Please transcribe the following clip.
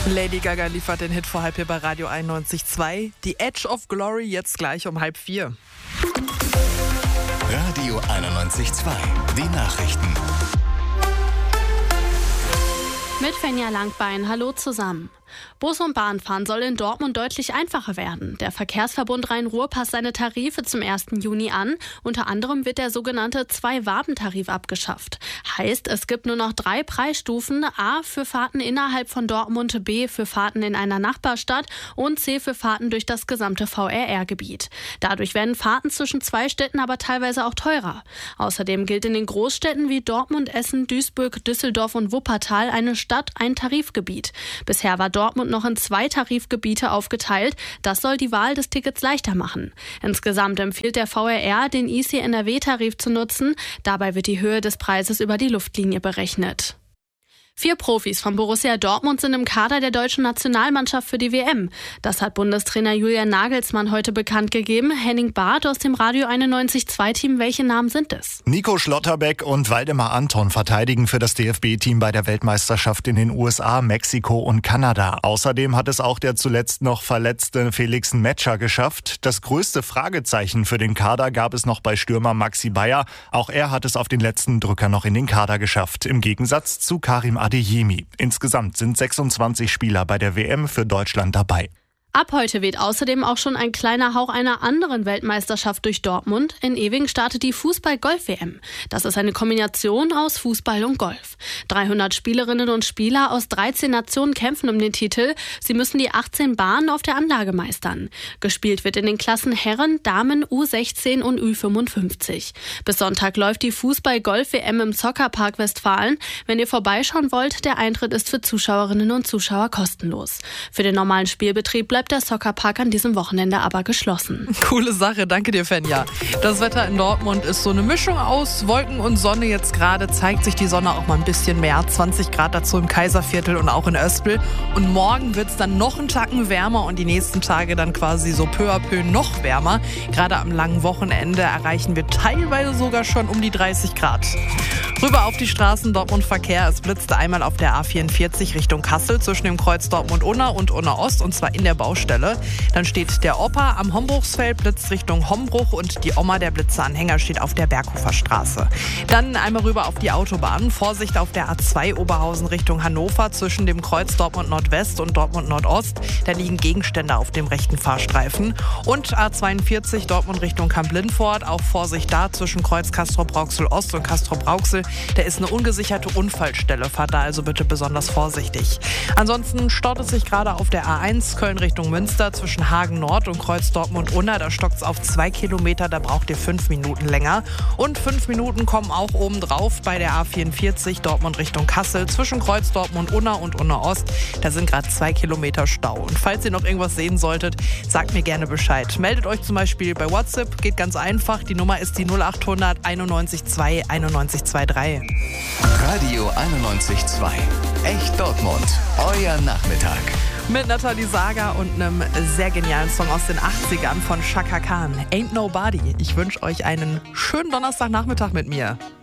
Lady Gaga liefert den Hit vor halb hier bei Radio 91.2. Die Edge of Glory jetzt gleich um 3:30. Radio 91.2. Die Nachrichten. Mit Fenja Langbein, hallo zusammen. Bus- und Bahnfahren soll in Dortmund deutlich einfacher werden. Der Verkehrsverbund Rhein-Ruhr passt seine Tarife zum 1. Juni an. Unter anderem wird der sogenannte Zwei-Waben-Tarif abgeschafft. Heißt, es gibt nur noch 3 Preisstufen. A für Fahrten innerhalb von Dortmund, B für Fahrten in einer Nachbarstadt und C für Fahrten durch das gesamte VRR-Gebiet. Dadurch werden Fahrten zwischen 2 Städten aber teilweise auch teurer. Außerdem gilt in den Großstädten wie Dortmund, Essen, Duisburg, Düsseldorf und Wuppertal eine Stadt, ein Tarifgebiet. Bisher war Dortmund noch in 2 Tarifgebiete aufgeteilt. Das soll die Wahl des Tickets leichter machen. Insgesamt empfiehlt der VRR, den IC-NRW-Tarif zu nutzen. Dabei wird die Höhe des Preises über die Luftlinie berechnet. 4 Profis von Borussia Dortmund sind im Kader der deutschen Nationalmannschaft für die WM. Das hat Bundestrainer Julian Nagelsmann heute bekannt gegeben. Henning Barth aus dem Radio 91.2-Team. Welche Namen sind es? Nico Schlotterbeck und Waldemar Anton verteidigen für das DFB-Team bei der Weltmeisterschaft in den USA, Mexiko und Kanada. Außerdem hat es auch der zuletzt noch verletzte Felix Metscher geschafft. Das größte Fragezeichen für den Kader gab es noch bei Stürmer Maxi Bayer. Auch er hat es auf den letzten Drücker noch in den Kader geschafft. Im Gegensatz zu Karim Adeyemi. Insgesamt sind 26 Spieler bei der WM für Deutschland dabei. Ab heute weht außerdem auch schon ein kleiner Hauch einer anderen Weltmeisterschaft durch Dortmund. In Ewing startet die Fußball-Golf-WM. Das ist eine Kombination aus Fußball und Golf. 300 Spielerinnen und Spieler aus 13 Nationen kämpfen um den Titel. Sie müssen die 18 Bahnen auf der Anlage meistern. Gespielt wird in den Klassen Herren, Damen, U16 und Ü55. Bis Sonntag läuft die Fußball-Golf-WM im Soccerpark Westfalen. Wenn ihr vorbeischauen wollt, der Eintritt ist für Zuschauerinnen und Zuschauer kostenlos. Für den normalen Spielbetrieb bleibt der Soccerpark an diesem Wochenende aber geschlossen. Coole Sache, danke dir, Fenja. Das Wetter in Dortmund ist so eine Mischung aus Wolken und Sonne. Jetzt gerade zeigt sich die Sonne auch mal ein bisschen mehr. 20 Grad dazu im Kaiserviertel und auch in Öspel. Und morgen wird es dann noch einen Tacken wärmer und die nächsten Tage dann quasi so peu à peu noch wärmer. Gerade am langen Wochenende erreichen wir teilweise sogar schon um die 30 Grad. Rüber auf die Straßen Dortmund-Verkehr. Es blitzte einmal auf der A44 Richtung Kassel zwischen dem Kreuz Dortmund-Unna und Unna-Ost und zwar in der Baustelle. Dann steht der Opa am Hombruchsfeld, blitzt Richtung Hombruch und die Oma, der Blitzeranhänger, steht auf der Berghofer Straße. Dann einmal rüber auf die Autobahn. Vorsicht auf der A2 Oberhausen Richtung Hannover zwischen dem Kreuz Dortmund Nordwest und Dortmund Nordost. Da liegen Gegenstände auf dem rechten Fahrstreifen. Und A42 Dortmund Richtung Kamp-Lindfort. Auch Vorsicht da zwischen Kreuz Castrop-Rauxel Ost und Castrop-Rauxel. Da ist eine ungesicherte Unfallstelle. Fahrt da also bitte besonders vorsichtig. Ansonsten staut es sich gerade auf der A1 Köln Richtung Münster zwischen Hagen Nord und Kreuz Dortmund-Unna. Da stockt es auf 2 Kilometer, da braucht ihr 5 Minuten länger. Und 5 Minuten kommen auch oben drauf bei der A44 Dortmund Richtung Kassel zwischen Kreuz Dortmund-Unna und Unna-Ost. Da sind gerade 2 Kilometer Stau. Und falls ihr noch irgendwas sehen solltet, sagt mir gerne Bescheid. Meldet euch zum Beispiel bei WhatsApp, geht ganz einfach. Die Nummer ist die 0800 91 2 91 23. Radio 91.2. Echt Dortmund. Euer Nachmittag. Mit Nathalie Sager und einem sehr genialen Song aus den 80ern von Chaka Khan. Ain't Nobody. Ich wünsche euch einen schönen Donnerstagnachmittag mit mir.